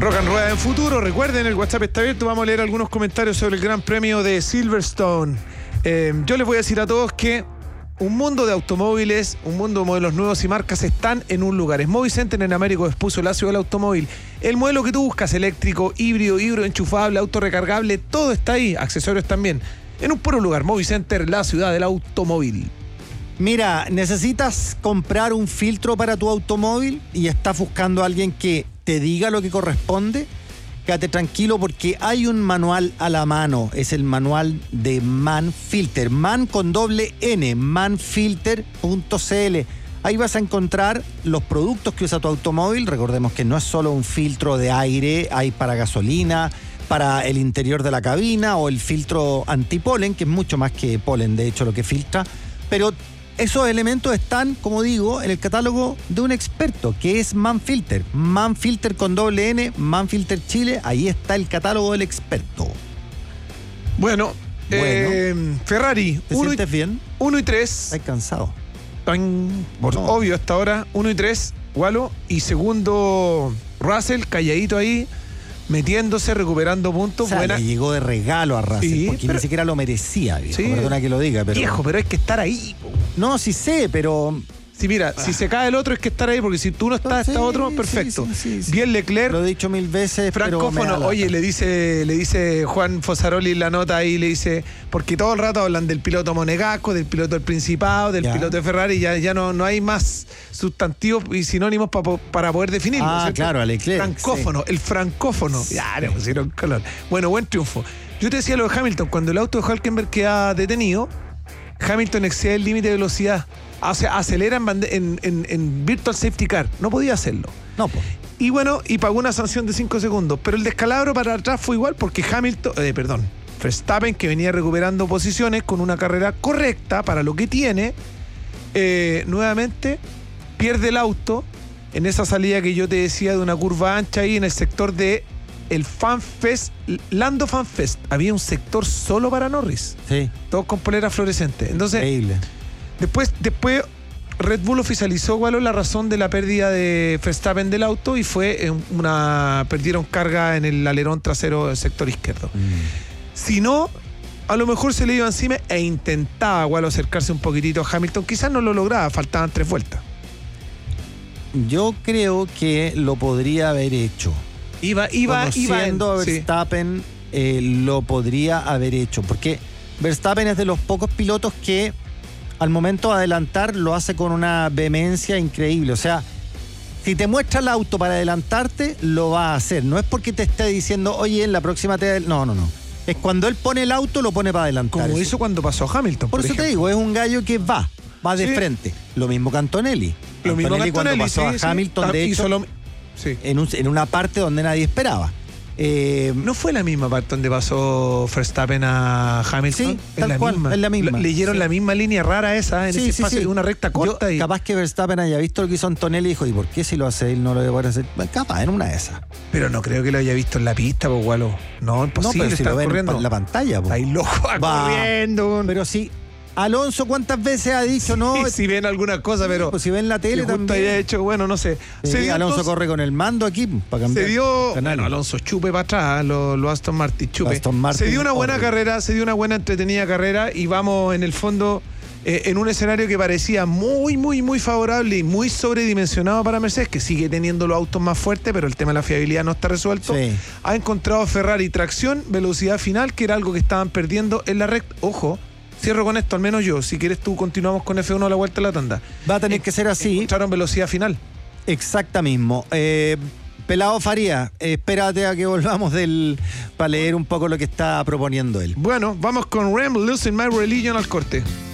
Rock and Rueda en futuro. Recuerden, el WhatsApp está abierto. Vamos a leer algunos comentarios sobre el Gran Premio de Silverstone. Yo les voy a decir a todos que un mundo de automóviles, un mundo de modelos nuevos y marcas están en un lugar. Es Movicenter en Américo Vespucio, la ciudad del automóvil. El modelo que tú buscas, eléctrico, híbrido enchufable, auto recargable, todo está ahí. Accesorios también. En un puro lugar, Movicenter, la ciudad del automóvil. Mira, necesitas comprar un filtro para tu automóvil y estás buscando a alguien que te diga lo que corresponde. Quédate tranquilo porque hay un manual a la mano. Es el manual de Manfilter. Man con doble N, manfilter.cl. Ahí vas a encontrar los productos que usa tu automóvil. Recordemos que no es solo un filtro de aire, hay para gasolina, para el interior de la cabina o el filtro antipolen, que es mucho más que polen, de hecho, lo que filtra. Pero esos elementos están, como digo, en el catálogo de un experto, que es Manfilter. Manfilter con doble N, Manfilter Chile, ahí está el catálogo del experto. Bueno, Ferrari. ¿Te sientes bien? 1 y 3. Estás cansado. Obvio, hasta ahora, 1 y 3, Gualo. Y segundo, Russell, calladito ahí, metiéndose, recuperando puntos. O sea, le llegó de regalo a Russell, sí, porque ni siquiera lo merecía, viejo. Sí, perdona que lo diga, pero... Viejo, pero hay que estar ahí. No, sí sé, pero... Sí, mira, si se cae el otro es que estar ahí, porque si tú no estás, está otro, perfecto. Sí. Bien Leclerc. Lo he dicho 1000 veces, francófono, oye, le dice Juan Fosaroli en la nota ahí, le dice, porque todo el rato hablan del piloto Monegasco, del piloto del Principado, del piloto de Ferrari, ya no hay más sustantivos y sinónimos para poder definirlo. Ah, ¿cierto? Claro, a Leclerc. Francófono, el francófono. Sí. Ya, le pusieron color. Bueno, buen triunfo. Yo te decía lo de Hamilton, cuando el auto de Hülkenberg queda detenido, Hamilton excede el límite de velocidad. O sea, acelera en Virtual Safety Car. No podía hacerlo. No, pues. Y bueno, y pagó una sanción de 5 segundos. Pero el descalabro para atrás fue igual porque Verstappen, que venía recuperando posiciones con una carrera correcta para lo que tiene, nuevamente pierde el auto en esa salida que yo te decía de una curva ancha ahí en el sector de el FanFest, Lando FanFest. Había un sector solo para Norris. Sí. Todos con polera fluorescente. Entonces, increíble. Después Red Bull oficializó, Gualo, la razón de la pérdida de Verstappen del auto y fue perdieron carga en el alerón trasero del sector izquierdo. Si no, a lo mejor se le iba encima e intentaba, Gualo, acercarse un poquitito a Hamilton. Quizás no lo lograba, faltaban 3 vueltas. Yo creo que lo podría haber hecho. Conociendo a Verstappen, lo podría haber hecho, porque Verstappen es de los pocos pilotos que al momento de adelantar lo hace con una vehemencia increíble. O sea, si te muestra el auto para adelantarte, lo va a hacer. No es porque te esté diciendo, oye, en la próxima te... No. Es cuando él pone el auto, lo pone para adelantar. Como hizo cuando pasó a Hamilton, por eso ejemplo. Te digo, es un gallo que va de frente. Lo mismo que Antonelli. Antonelli cuando pasó a Hamilton, de hecho, en una parte donde nadie esperaba. ¿No fue la misma parte donde pasó Verstappen a Hamilton? Sí, tal cual, es la misma. Leyeron la misma línea rara esa en ese espacio, de una recta corta. Capaz que Verstappen haya visto lo que hizo Antonelli y dijo, ¿y por qué si lo hace él no lo debe poder hacer? Capaz, en una de esas. Pero no creo que lo haya visto en la pista, pues, Gualo. No, imposible, pero si está lo ven corriendo en la pantalla. Está ahí loco, corriendo. Pero sí. Alonso, ¿cuántas veces ha dicho no? Si ven alguna cosa, pero... Pues si ven la tele también. Haya hecho, bueno, no sé. Sí, Alonso corre con el mando aquí para cambiar. Se dio... Bueno, Alonso chupe para atrás, lo Aston Martin chupe. Se dio una buena carrera, se dio una buena entretenida carrera y vamos en el fondo en un escenario que parecía muy, muy, muy favorable y muy sobredimensionado para Mercedes, que sigue teniendo los autos más fuertes, pero el tema de la fiabilidad no está resuelto. Sí. Ha encontrado Ferrari tracción, velocidad final, que era algo que estaban perdiendo en la recta. Ojo. Cierro con esto, al menos yo. Si quieres tú, continuamos con F1 a la vuelta de la tanda. Va a tener que ser así. Encontraron velocidad final. Exacta mismo. Pelado Faría, espérate a que volvamos para leer un poco lo que está proponiendo él. Bueno, vamos con Rem, Losing My Religion al corte.